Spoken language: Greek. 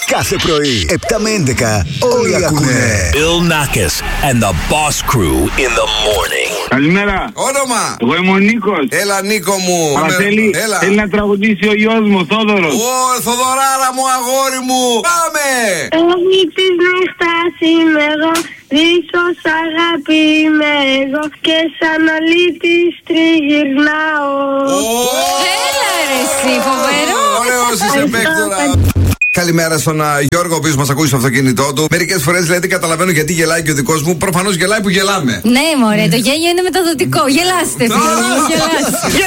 Κάθε πρωί, 7 με 11, όλοι ακούνε. Bill Nackis and the Boss Crew in the morning. Καλημέρα. Όνομα. Εγώ είμαι ο Νίκος. Έλα, Νίκο μου. Θέλει να τραγουδήσει ο γιος μου, Θόδωρος. Ω, Θοδωράρα μου, αγόρι μου. Πάμε. Όλη της νύχτας είμαι εγώ, δίχως αγάπη είμαι εγώ και σαν αλήτης τριγυρνάω. Έλα ρε εσύ, φοβερό. Ωραίος είσαι παίκτορα. Καλημέρα στον Γιώργο, ο οποίος μας ακούει στο αυτοκίνητό του. Μερικές φορές λέει δεν καταλαβαίνω γιατί γελάει και ο δικός μου. Προφανώς γελάει που γελάμε. Ναι, μωρέ, το γέλιο είναι μεταδοτικό. Γελάστε, φίλοι μου, γελάστε.